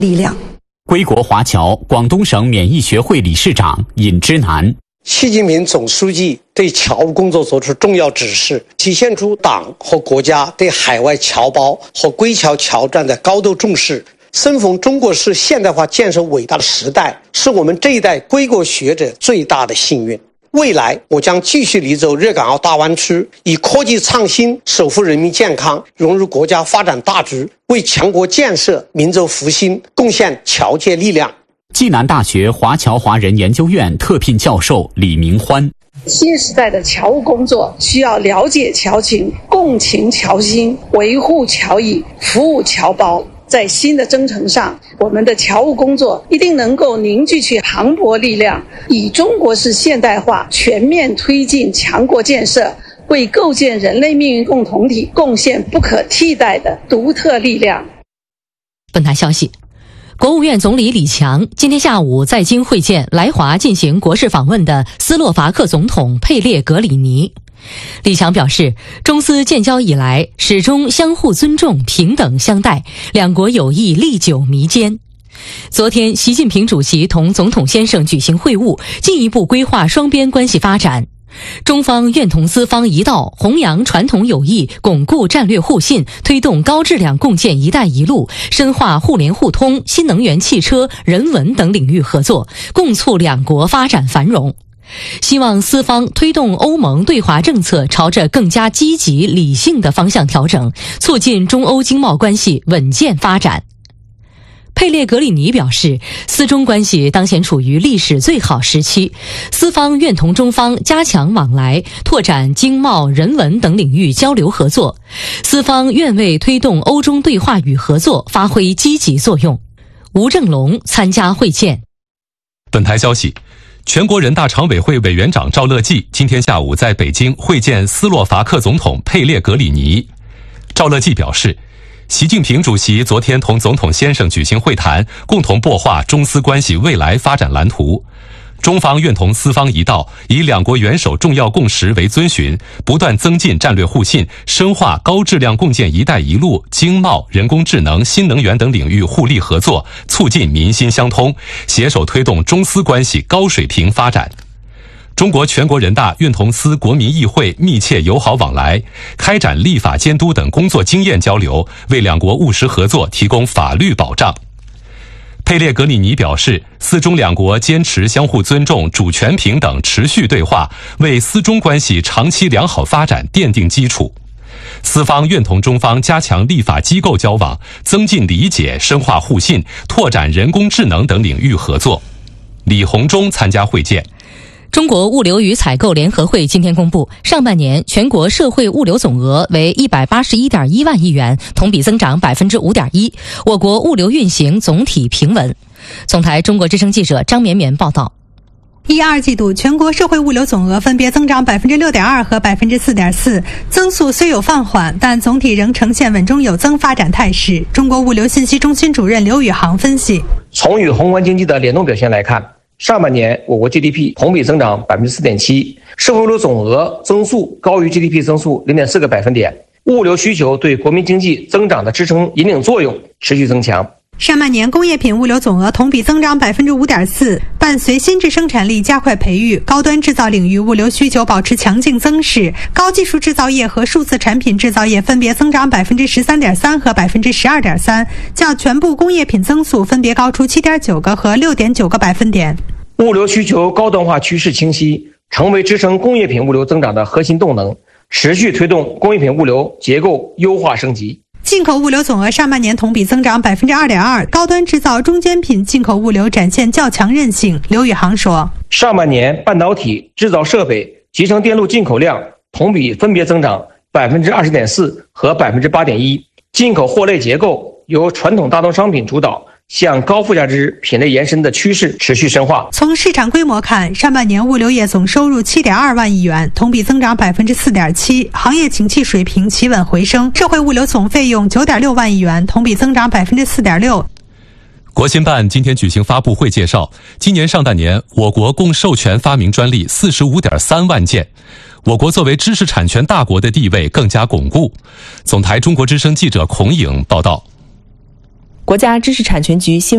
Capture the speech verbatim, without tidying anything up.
力量。 归国华侨、广东省免疫学会理事长尹之南。 习近平总书记对侨务工作作出重要指示，体现出党和国家对海外侨胞和归侨侨站的高度重视。生逢中国式现代化建设伟大的时代，是我们这一代归国学者最大的幸运。未来我将继续力走粤港澳大湾区，以科技创新守护人民健康，融入国家发展大局，为强国建设、民族复兴贡献侨界力量。 暨南大学华侨华人研究院特聘教授李明欢。 新时代的侨务工作需要了解侨情、共情侨心、维护侨谊、服务侨胞。在新的征程上，我们的侨务工作一定能够凝聚起磅礴力量，以中国式现代化全面推进强国建设，为构建人类命运共同体贡献不可替代的独特力量。 本台消息，国务院总理李强今天下午在京会见来华进行国事访问的斯洛伐克总统佩列格里尼。李强表示，中斯建交以来始终相互尊重、平等相待，两国友谊历久弥坚。昨天，习近平主席同总统先生举行会晤，进一步规划双边关系发展。中方愿同斯方一道，弘扬传统友谊，巩固战略互信，推动高质量共建“一带一路”，深化互联互通、新能源汽车、人文等领域合作，共促两国发展繁荣。希望斯方推动欧盟对华政策朝着更加积极理性的方向调整，促进中欧经贸关系稳健发展。佩列格里尼表示，斯中关系当前处于历史最好时期，斯方愿同中方加强往来，拓展经贸、人文等领域交流合作。斯方愿为推动欧中对话与合作发挥积极作用。吴正龙参加会见。 本台消息，全国人大常委会委员长赵乐际今天下午在北京会见斯洛伐克总统佩列格里尼。赵乐际表示，习近平主席昨天同总统先生举行会谈，共同擘画中斯关系未来发展蓝图。中方愿同斯方一道，以两国元首重要共识为遵循，不断增进战略互信，深化高质量共建“一带一路”经贸、人工智能、新能源等领域互利合作，促进民心相通，携手推动中斯关系高水平发展。中国全国人大愿同斯国民议会密切友好往来，开展立法监督等工作经验交流，为两国务实合作提供法律保障。佩列格里尼表示，斯中两国坚持相互尊重、主权平等，持续对话，为斯中关系长期良好发展奠定基础。斯方愿同中方加强立法机构交往，增进理解，深化互信，拓展人工智能等领域合作。李鸿忠参加会见。 中国物流与采购联合会今天公布，上半年全国社会物流总额为一百八十一点一万亿元，同比增长百分之五点一。我国物流运行总体平稳。总台中国之声记者张绵绵报道。 一二季度全国社会物流总额分别增长百分之六点二和百分之四点四，增速虽有放缓，但总体仍呈现稳中有增发展态势。中国物流信息中心主任刘宇航分析， 从与宏观经济的联动表现来看，上半年我国 G D P 同比增长百分之四点七，社会物流总额增速高于 G D P 增速零点四个百分点，物流需求对国民经济增长的支撑引领作用持续增强。 上半年工业品物流总额同比增长百分之五点四，伴随新质生产力加快培育，高端制造领域物流需求保持强劲增势，高技术制造业和数字产品制造业分别增长百分之十三点三和百分之十二点三，较全部工业品增速分别高出七点九个和六点九个百分点。 物流需求高端化趋势清晰，成为支撑工业品物流增长的核心动能，持续推动工业品物流结构优化升级。 进口物流总额上半年同比增长百分之二点二，高端制造、中间品进口物流展现较强韧性。刘宇航说， 上半年半导体、制造设备、集成电路进口量同比分别增长百分之二十点四和百分之八点一，进口货类结构由传统大宗商品主导，向高附加值品类延伸的趋势持续深化。 从市场规模看，上半年物流业总收入七点二万亿元，同比增长百分之四点七，行业景气水平企稳回升。社会物流总费用九点六万亿元，同比增长百分之四点六。 国新办今天举行发布会介绍，今年上半年我国共授权发明专利四十五点三万件。我国作为知识产权大国的地位更加巩固。总台中国之声记者孔颖报道。 国家知识产权局新